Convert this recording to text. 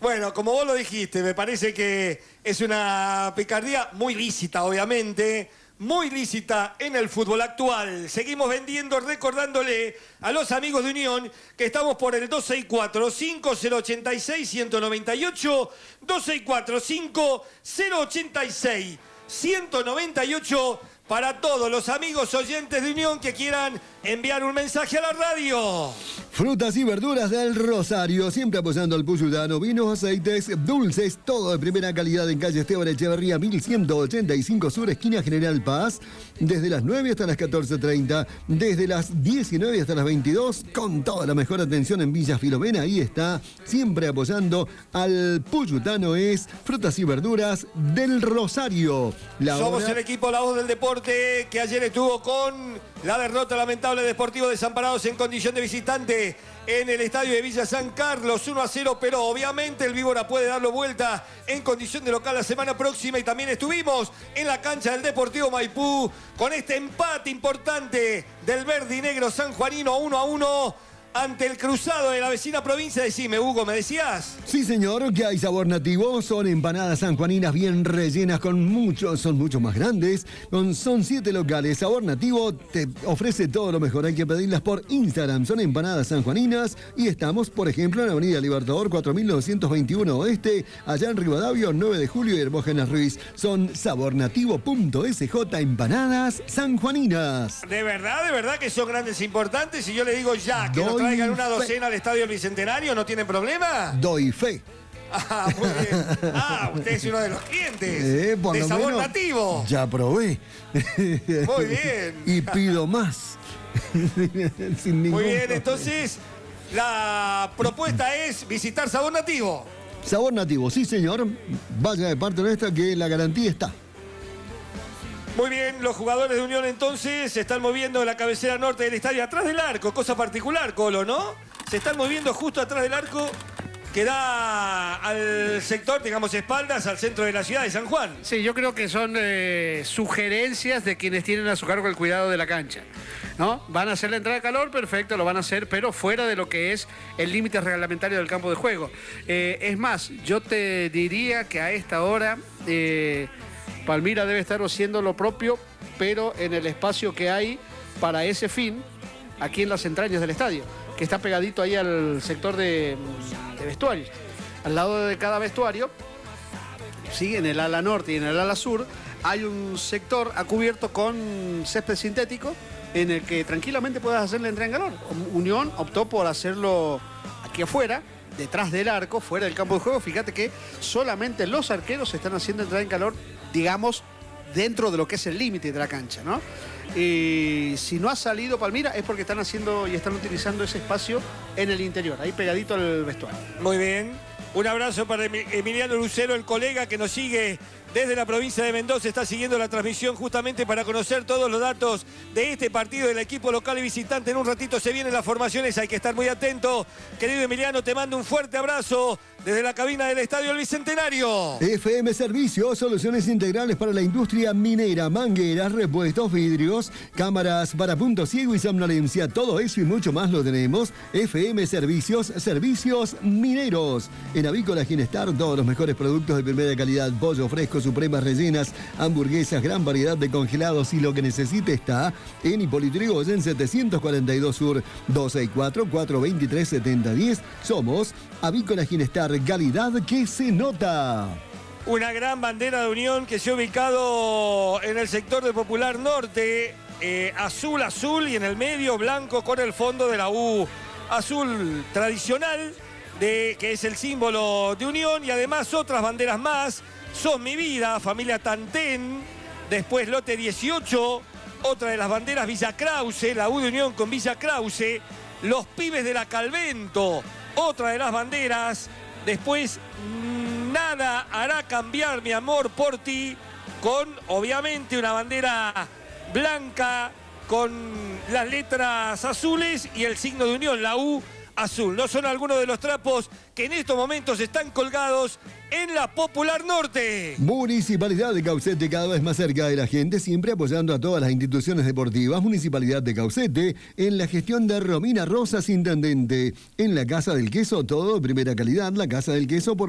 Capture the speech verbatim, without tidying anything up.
Bueno, como vos lo dijiste, me parece que es una picardía muy lícita, obviamente, muy lícita en el fútbol actual. Seguimos vendiendo, recordándole a los amigos de Unión que estamos por el dos seis cuatro, cinco cero ocho seis, uno nueve ocho, dos seis cuatro, cinco cero ocho seis, uno nueve ocho, para todos los amigos oyentes de Unión que quieran enviar un mensaje a la radio. Frutas y verduras del Rosario, siempre apoyando al Puyudano. Vinos, aceites, dulces, todo de primera calidad en calle Esteban Echeverría, mil ciento ochenta y cinco Sur, esquina General Paz. Desde las nueve hasta las catorce treinta, desde las diecinueve hasta las veintidós, con toda la mejor atención en Villa Filomena. Ahí está, siempre apoyando al Puyutano, es Frutas y Verduras del Rosario. La Somos hora... el equipo La Voz del Deporte, que ayer estuvo con la derrota lamentable de Deportivo Desamparados en condición de visitante en el estadio de Villa San Carlos, uno a cero, pero obviamente el Víbora puede darlo vuelta en condición de local la semana próxima. Y también estuvimos en la cancha del Deportivo Maipú con este empate importante del verde y negro sanjuanino uno a uno ante el cruzado de la vecina provincia. Decime, Hugo, ¿me decías? Sí, señor, que hay sabor nativo. Son empanadas sanjuaninas bien rellenas con muchos, son mucho más grandes. Con, son siete locales. Sabor nativo te ofrece todo lo mejor. Hay que pedirlas por Instagram. Son empanadas sanjuaninas y estamos, por ejemplo, en la avenida Libertador cuatro mil novecientos veintiuno Oeste, allá en Rivadavia, nueve de julio y Hermógenes Ruiz. Son sabornativo.sj, empanadas sanjuaninas. De verdad, de verdad que son grandes e importantes. Y yo le digo ya que Doy nos traigan una fe. docena al Estadio del Bicentenario, ¿no tienen problema? Doy fe. Ah, muy bien. Ah, usted es uno de los clientes Eh, por de lo sabor menos nativo. Ya probé. Muy bien. Y pido más. Sin ningún Muy bien, problema. entonces la propuesta es visitar Sabor Nativo. Sabor nativo, sí, señor. Vaya de parte nuestra que la garantía está. Muy bien, los jugadores de Unión entonces se están moviendo en la cabecera norte del estadio, atrás del arco, cosa particular, Colo, ¿no? Se están moviendo justo atrás del arco que da al sector, digamos, espaldas al centro de la ciudad de San Juan. Sí, yo creo que son eh, sugerencias de quienes tienen a su cargo el cuidado de la cancha, ¿no? Van a hacer la entrada de calor, perfecto, lo van a hacer, pero fuera de lo que es el límite reglamentario del campo de juego. Eh, es más, yo te diría que a esta hora eh, Palmira debe estar haciendo lo propio, pero en el espacio que hay para ese fin, aquí en las entrañas del estadio, que está pegadito ahí al sector de, de vestuarios. Al lado de cada vestuario, sí, en el ala norte y en el ala sur, hay un sector a cubierto con césped sintético en el que tranquilamente puedes hacer la entrada en calor. Unión optó por hacerlo aquí afuera, detrás del arco, fuera del campo de juego. Fíjate que solamente los arqueros están haciendo entrada en calor, digamos, dentro de lo que es el límite de la cancha, ¿no? Y si no ha salido Palmira es porque están haciendo y están utilizando ese espacio en el interior, ahí pegadito al vestuario. Muy bien. Un abrazo para Emiliano Lucero, el colega que nos sigue desde la provincia de Mendoza. Está siguiendo la transmisión justamente para conocer todos los datos de este partido del equipo local y visitante. En un ratito se vienen las formaciones, hay que estar muy atento. Querido Emiliano, te mando un fuerte abrazo desde la cabina del Estadio del Bicentenario. F M Servicios, soluciones integrales para la industria minera, mangueras, repuestos, vidrios, cámaras para punto ciego y somnolencia. Todo eso y mucho más lo tenemos. F M Servicios, servicios mineros. En Avícola Ginestar, todos los mejores productos de primera calidad, pollo fresco, supremas rellenas, hamburguesas, gran variedad de congelados y lo que necesite está en Hipólito Yrigoyen setecientos cuarenta y dos Sur, dos seis cuatro, cuatro dos tres, siete cero uno cero. Somos Avícola Ginestar, calidad que se nota. Una gran bandera de Unión que se ha ubicado en el sector de Popular Norte, eh, azul, azul y en el medio blanco con el fondo de la U azul tradicional, de, que es el símbolo de Unión, y además otras banderas más. Son mi vida, familia Tantén, después Lote dieciocho, otra de las banderas Villa Krause, la U de Unión con Villa Krause, los pibes de la Calvento, otra de las banderas, después nada hará cambiar mi amor por ti, con obviamente una bandera blanca con las letras azules y el signo de Unión, la U azul. No son algunos de los trapos que en estos momentos están colgados en la Popular Norte. Municipalidad de Caucete, cada vez más cerca de la gente, siempre apoyando a todas las instituciones deportivas. Municipalidad de Caucete, en la gestión de Romina Rosas, intendente. En la Casa del Queso, todo de primera calidad. La Casa del Queso por